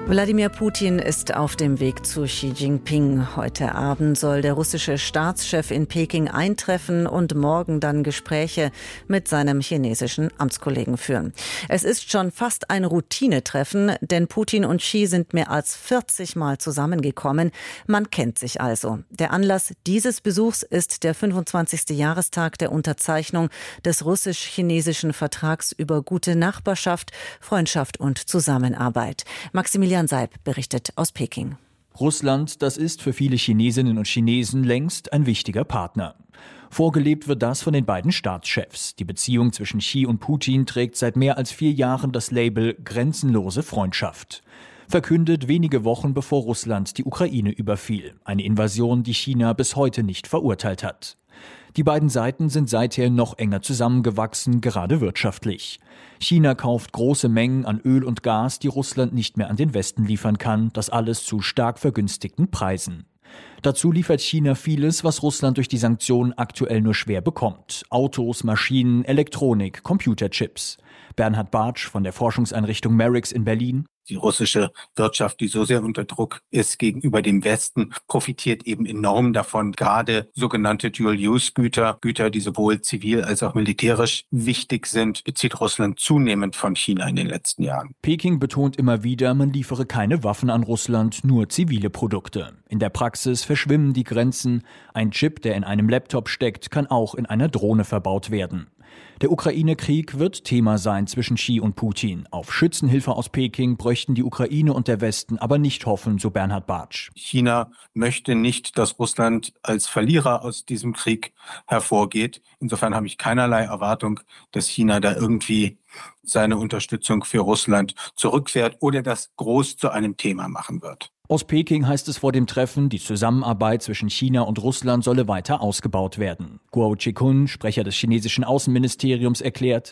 Wladimir Putin ist auf dem Weg zu Xi Jinping. Heute Abend soll der russische Staatschef in Peking eintreffen und morgen dann Gespräche mit seinem chinesischen Amtskollegen führen. Es ist schon fast ein Routinetreffen, denn Putin und Xi sind mehr als 40 Mal zusammengekommen. Man kennt sich also. Der Anlass dieses Besuchs ist der 25. Jahrestag der Unterzeichnung des russisch-chinesischen Vertrags über gute Nachbarschaft, Freundschaft und Zusammenarbeit. Maximilian Seib berichtet aus Peking. Russland, das ist für viele Chinesinnen und Chinesen längst ein wichtiger Partner. Vorgelebt wird das von den beiden Staatschefs. Die Beziehung zwischen Xi und Putin trägt seit mehr als 4 Jahren das Label grenzenlose Freundschaft. Verkündet wenige Wochen bevor Russland die Ukraine überfiel. Eine Invasion, die China bis heute nicht verurteilt hat. Die beiden Seiten sind seither noch enger zusammengewachsen, gerade wirtschaftlich. China kauft große Mengen an Öl und Gas, die Russland nicht mehr an den Westen liefern kann, das alles zu stark vergünstigten Preisen. Dazu liefert China vieles, was Russland durch die Sanktionen aktuell nur schwer bekommt. Autos, Maschinen, Elektronik, Computerchips. Bernhard Bartsch von der Forschungseinrichtung Merix in Berlin. Die russische Wirtschaft, die so sehr unter Druck ist gegenüber dem Westen, profitiert eben enorm davon. Gerade sogenannte Dual-Use-Güter, Güter, die sowohl zivil als auch militärisch wichtig sind, bezieht Russland zunehmend von China in den letzten Jahren. Peking betont immer wieder, man liefere keine Waffen an Russland, nur zivile Produkte. In der Praxis verschwimmen die Grenzen. Ein Chip, der in einem Laptop steckt, kann auch in einer Drohne verbaut werden. Der Ukraine-Krieg wird Thema sein zwischen Xi und Putin. Auf Schützenhilfe aus Peking bräuchten die Ukraine und der Westen aber nicht hoffen, so Bernhard Bartsch. China möchte nicht, dass Russland als Verlierer aus diesem Krieg hervorgeht. Insofern habe ich keinerlei Erwartung, dass China da irgendwie seine Unterstützung für Russland zurückfährt oder das groß zu einem Thema machen wird. Aus Peking heißt es vor dem Treffen, die Zusammenarbeit zwischen China und Russland solle weiter ausgebaut werden. Guo Zhikun, Sprecher des chinesischen Außenministeriums, erklärt,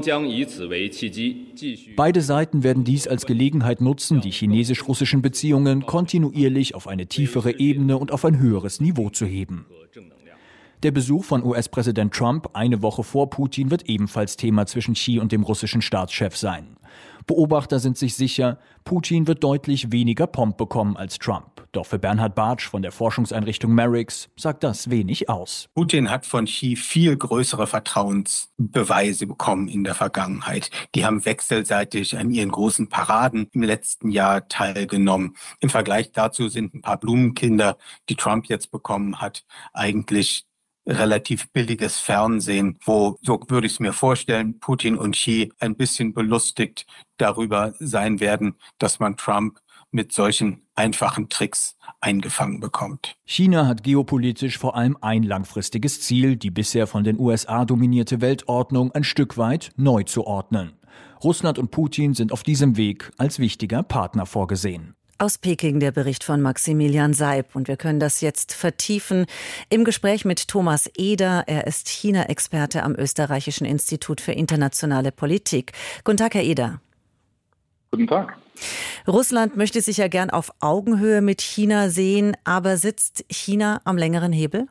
beide Seiten werden dies als Gelegenheit nutzen, die chinesisch-russischen Beziehungen kontinuierlich auf eine tiefere Ebene und auf ein höheres Niveau zu heben. Der Besuch von US-Präsident Trump eine Woche vor Putin wird ebenfalls Thema zwischen Xi und dem russischen Staatschef sein. Beobachter sind sich sicher, Putin wird deutlich weniger Pomp bekommen als Trump. Doch für Bernhard Bartsch von der Forschungseinrichtung Merix sagt das wenig aus. Putin hat von Xi viel größere Vertrauensbeweise bekommen in der Vergangenheit. Die haben wechselseitig an ihren großen Paraden im letzten Jahr teilgenommen. Im Vergleich dazu sind ein paar Blumenkinder, die Trump jetzt bekommen hat, eigentlich relativ billiges Fernsehen, wo, so würde ich es mir vorstellen, Putin und Xi ein bisschen belustigt darüber sein werden, dass man Trump mit solchen einfachen Tricks eingefangen bekommt. China hat geopolitisch vor allem ein langfristiges Ziel, die bisher von den USA dominierte Weltordnung ein Stück weit neu zu ordnen. Russland und Putin sind auf diesem Weg als wichtiger Partner vorgesehen. Aus Peking der Bericht von Maximilian Seib. Und wir können das jetzt vertiefen im Gespräch mit Thomas Eder. Er ist China-Experte am Österreichischen Institut für internationale Politik. Guten Tag, Herr Eder. Guten Tag. Russland möchte sich ja gern auf Augenhöhe mit China sehen, aber sitzt China am längeren Hebel?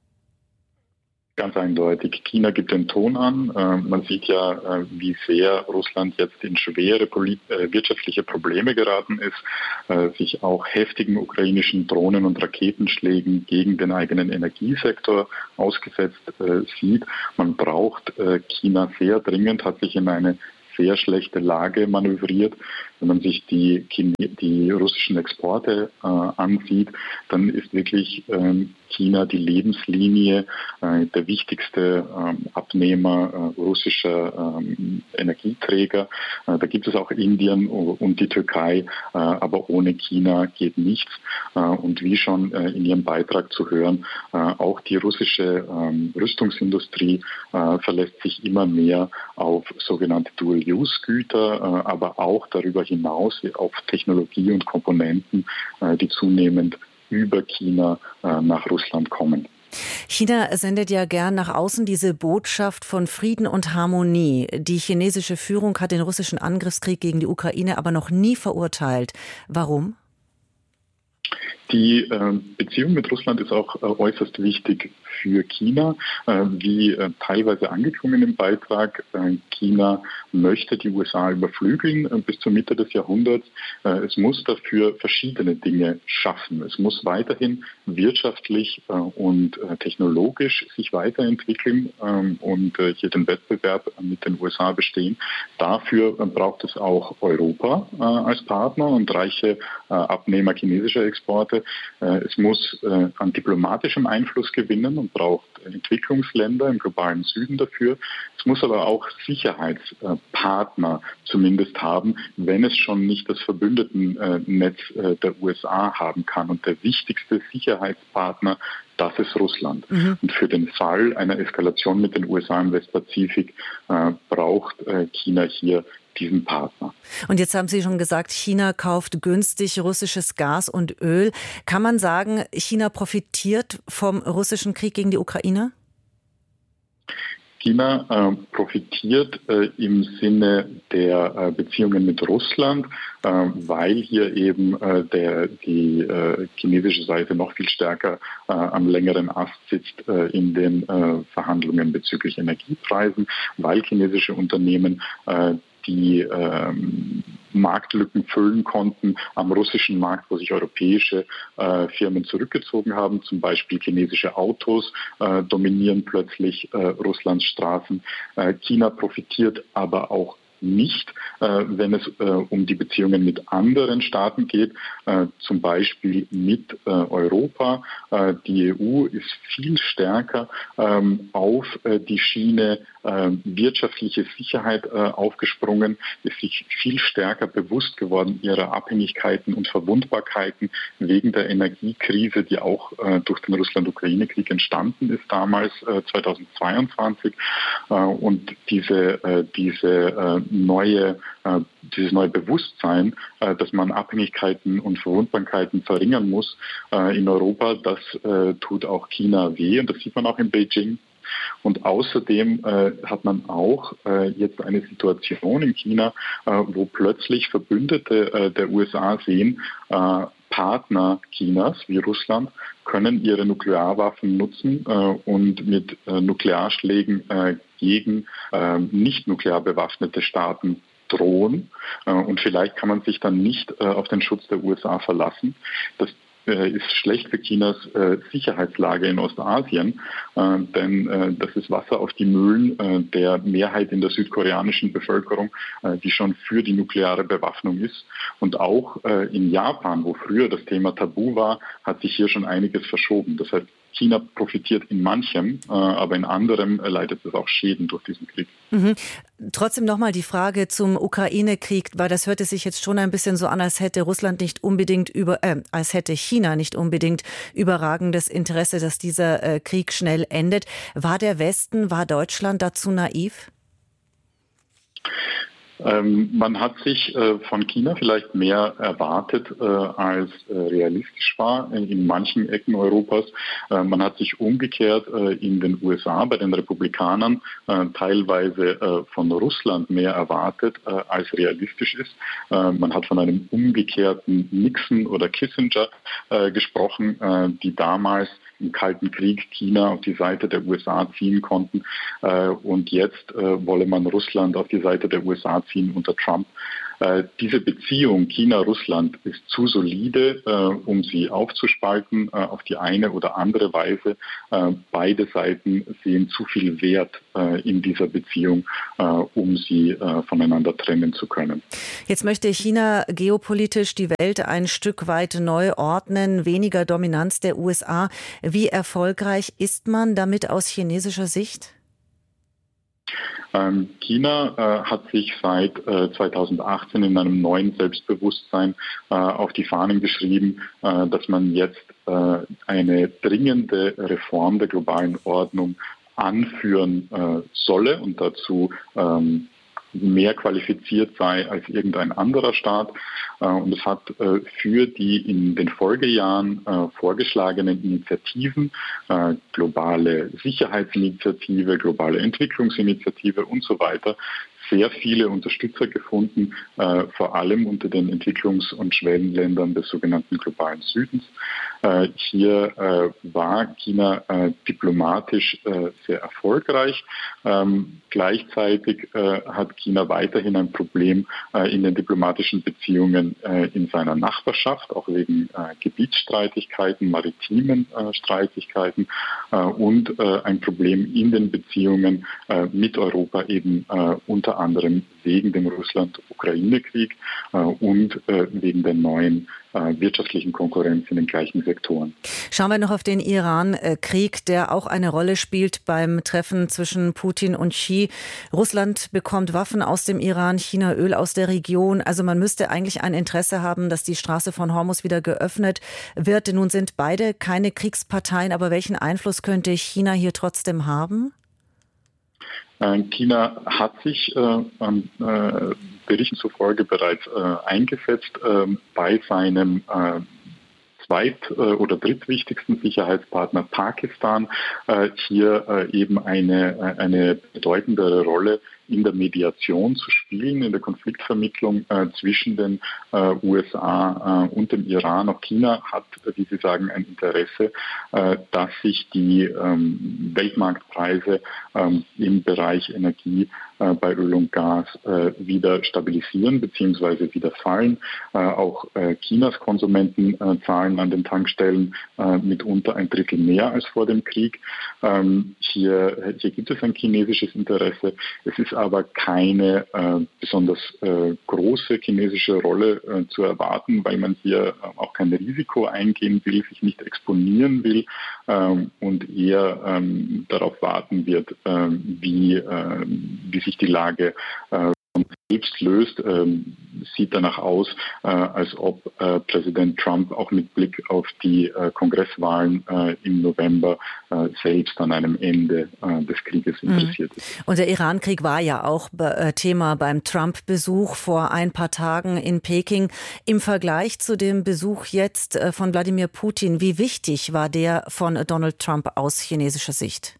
Ganz eindeutig. China gibt den Ton an. Man sieht ja, wie sehr Russland jetzt in schwere wirtschaftliche Probleme geraten ist, sich auch heftigen ukrainischen Drohnen- und Raketenschlägen gegen den eigenen Energiesektor ausgesetzt sieht. Man braucht China sehr dringend, hat sich in eine sehr schlechte Lage manövriert. Wenn man sich die russischen Exporte ansieht, dann ist wirklich China die Lebenslinie, der wichtigste Abnehmer russischer Energieträger. Da gibt es auch Indien und die Türkei, aber ohne China geht nichts. Und wie schon in Ihrem Beitrag zu hören, auch die russische Rüstungsindustrie verlässt sich immer mehr auf sogenannte Dual-Use-Güter, aber auch darüber hinaus auf Technologie und Komponenten, die zunehmend über China nach Russland kommen. China sendet ja gern nach außen diese Botschaft von Frieden und Harmonie. Die chinesische Führung hat den russischen Angriffskrieg gegen die Ukraine aber noch nie verurteilt. Warum? Die Beziehung mit Russland ist auch äußerst wichtig für China, wie teilweise angeklungen im Beitrag. China möchte die USA überflügeln bis zur Mitte des Jahrhunderts. Es muss dafür verschiedene Dinge schaffen. Es muss weiterhin wirtschaftlich und technologisch sich weiterentwickeln und hier den Wettbewerb mit den USA bestehen. Dafür braucht es auch Europa als Partner und reiche Abnehmer chinesischer Exporte. Es muss an diplomatischem Einfluss gewinnen und braucht Entwicklungsländer im globalen Süden dafür. Es muss aber auch Sicherheitspartner zumindest haben, wenn es schon nicht das Verbündetennetz der USA haben kann. Und der wichtigste Sicherheitspartner, das ist Russland. Und für den Fall einer Eskalation mit den USA im Westpazifik braucht China hier diesen Partner. Und jetzt haben Sie schon gesagt, China kauft günstig russisches Gas und Öl. Kann man sagen, China profitiert vom russischen Krieg gegen die Ukraine? China profitiert im Sinne der Beziehungen mit Russland, weil hier eben die chinesische Seite noch viel stärker am längeren Ast sitzt in den Verhandlungen bezüglich Energiepreisen, weil chinesische Unternehmen die Marktlücken füllen konnten am russischen Markt, wo sich europäische Firmen zurückgezogen haben. Zum Beispiel chinesische Autos dominieren plötzlich Russlands Straßen. China profitiert aber auch nicht, wenn es um die Beziehungen mit anderen Staaten geht, zum Beispiel mit Europa. Die EU ist viel stärker auf die Schiene wirtschaftliche Sicherheit aufgesprungen, ist sich viel stärker bewusst geworden ihrer Abhängigkeiten und Verwundbarkeiten wegen der Energiekrise, die auch durch den Russland-Ukraine-Krieg entstanden ist, damals 2022. Und dieses neue Bewusstsein, dass man Abhängigkeiten und Verwundbarkeiten verringern muss in Europa, das tut auch China weh und das sieht man auch in Beijing. Und außerdem hat man auch jetzt eine Situation in China, wo plötzlich Verbündete der USA sehen, Partner Chinas wie Russland können ihre Nuklearwaffen nutzen und mit Nuklearschlägen gegen nicht nuklear bewaffnete Staaten drohen. Und vielleicht kann man sich dann nicht auf den Schutz der USA verlassen. Das ist schlecht für Chinas Sicherheitslage in Ostasien, denn das ist Wasser auf die Mühlen der Mehrheit in der südkoreanischen Bevölkerung, die schon für die nukleare Bewaffnung ist. Und auch in Japan, wo früher das Thema tabu war, hat sich hier schon einiges verschoben. Das heißt, China profitiert in manchem, aber in anderem leidet es auch Schäden durch diesen Krieg. Trotzdem nochmal die Frage zum Ukraine-Krieg, weil das hörte sich jetzt schon ein bisschen so an, als hätte als hätte China nicht unbedingt überragendes Interesse, dass dieser Krieg schnell endet. War der Westen, war Deutschland dazu naiv? Man hat sich von China vielleicht mehr erwartet, als realistisch war in manchen Ecken Europas. Man hat sich umgekehrt in den USA bei den Republikanern teilweise von Russland mehr erwartet, als realistisch ist. Man hat von einem umgekehrten Nixon oder Kissinger gesprochen, die damals im Kalten Krieg China auf die Seite der USA ziehen konnten. Und jetzt wolle man Russland auf die Seite der USA ziehen unter Trump. Diese Beziehung China-Russland ist zu solide, um sie aufzuspalten auf die eine oder andere Weise. Beide Seiten sehen zu viel Wert in dieser Beziehung, um sie voneinander trennen zu können. Jetzt möchte China geopolitisch die Welt ein Stück weit neu ordnen, weniger Dominanz der USA. Wie erfolgreich ist man damit aus chinesischer Sicht? China hat sich seit 2018 in einem neuen Selbstbewusstsein auf die Fahnen geschrieben, dass man jetzt eine dringende Reform der globalen Ordnung anführen solle und dazu mehr qualifiziert sei als irgendein anderer Staat. Und es hat für die in den Folgejahren vorgeschlagenen Initiativen, globale Sicherheitsinitiative, globale Entwicklungsinitiative und so weiter, sehr viele Unterstützer gefunden, vor allem unter den Entwicklungs- und Schwellenländern des sogenannten globalen Südens. Hier war China diplomatisch sehr erfolgreich. Gleichzeitig hat China weiterhin ein Problem in den diplomatischen Beziehungen in seiner Nachbarschaft, auch wegen Gebietsstreitigkeiten, maritimen Streitigkeiten und ein Problem in den Beziehungen mit Europa eben unter anderem wegen dem Russland-Ukraine-Krieg und wegen der neuen wirtschaftlichen Konkurrenz in den gleichen Sektoren. Schauen wir noch auf den Iran-Krieg, der auch eine Rolle spielt beim Treffen zwischen Putin und Xi. Russland bekommt Waffen aus dem Iran, China Öl aus der Region. Also man müsste eigentlich ein Interesse haben, dass die Straße von Hormuz wieder geöffnet wird. Nun sind beide keine Kriegsparteien, aber welchen Einfluss könnte China hier trotzdem haben? China hat sich Berichten zufolge bereits eingesetzt bei seinem zweit- oder drittwichtigsten Sicherheitspartner Pakistan, hier eben eine bedeutendere Rolle in der Mediation zu spielen, in der Konfliktvermittlung zwischen den USA und dem Iran. Auch China hat, wie Sie sagen, ein Interesse, dass sich die Weltmarktpreise im Bereich Energie bei Öl und Gas wieder stabilisieren bzw. wieder fallen. Auch Chinas Konsumenten zahlen an den Tankstellen mitunter ein Drittel mehr als vor dem Krieg. Hier gibt es ein chinesisches Interesse. Es ist aber keine besonders große chinesische Rolle zu erwarten, weil man hier auch kein Risiko eingehen will, sich nicht exponieren will und eher darauf warten wird, wie sich die Lage selbst löst. Sieht danach aus, als ob Präsident Trump auch mit Blick auf die Kongresswahlen im November selbst an einem Ende des Krieges interessiert ist. Und der Iran-Krieg war ja auch Thema beim Trump-Besuch vor ein paar Tagen in Peking. Im Vergleich zu dem Besuch jetzt von Wladimir Putin, wie wichtig war der von Donald Trump aus chinesischer Sicht?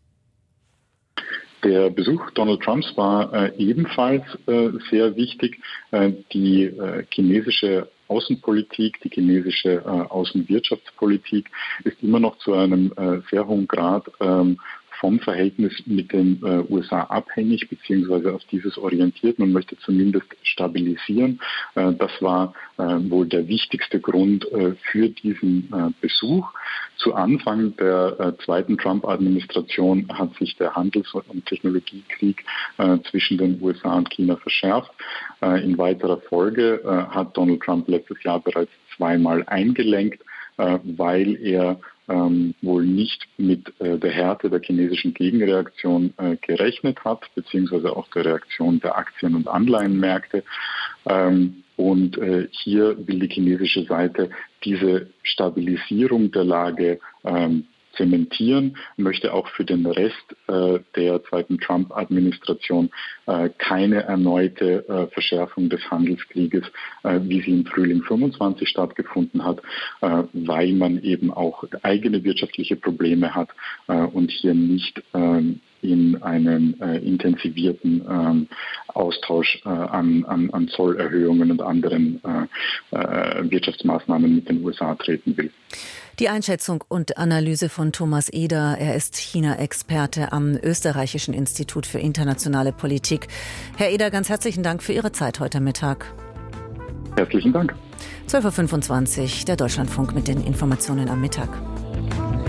Der Besuch Donald Trumps war ebenfalls sehr wichtig. Die chinesische Außenpolitik, die chinesische Außenwirtschaftspolitik ist immer noch zu einem sehr hohen Grad vom Verhältnis mit den USA abhängig, beziehungsweise auf dieses orientiert. Man möchte zumindest stabilisieren. Das war wohl der wichtigste Grund für diesen Besuch. Zu Anfang der zweiten Trump-Administration hat sich der Handels- und Technologiekrieg zwischen den USA und China verschärft. In weiterer Folge hat Donald Trump letztes Jahr bereits zweimal eingelenkt, weil er wohl nicht mit der Härte der chinesischen Gegenreaktion gerechnet hat, beziehungsweise auch der Reaktion der Aktien- und Anleihenmärkte. Und hier will die chinesische Seite diese Stabilisierung der Lage zementieren, möchte auch für den Rest der zweiten Trump-Administration keine erneute Verschärfung des Handelskrieges, wie sie im Frühling 25 stattgefunden hat, weil man eben auch eigene wirtschaftliche Probleme hat und hier nicht in einen intensivierten Austausch an Zollerhöhungen und anderen Wirtschaftsmaßnahmen mit den USA treten will. Die Einschätzung und Analyse von Thomas Eder. Er ist China-Experte am Österreichischen Institut für internationale Politik. Herr Eder, ganz herzlichen Dank für Ihre Zeit heute Mittag. Herzlichen Dank. 12.25 Uhr, der Deutschlandfunk mit den Informationen am Mittag.